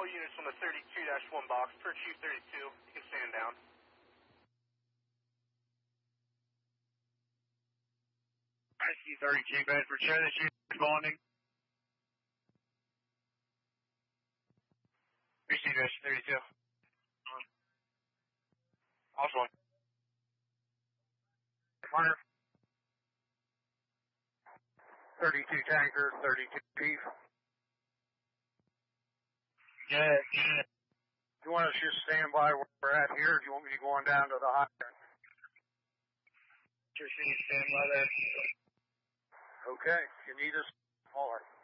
all units on the 32-1 box, per Chief 32. You can stand down. IC-32, Bedford, show that you're responding. Receive IC-32. Also. Hunter. 32 tanker, 32 Chief. Yeah. Do you want us to just stand by where we're at here, or do you want me to go on down to the hydrant? Just stand by there. Okay, if you need us, holler.